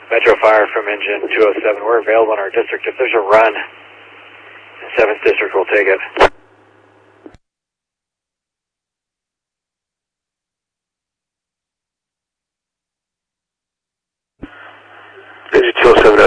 Metro Fire from engine 207. We're available in our district. If there's a run, the 7th District will take it. Engine 207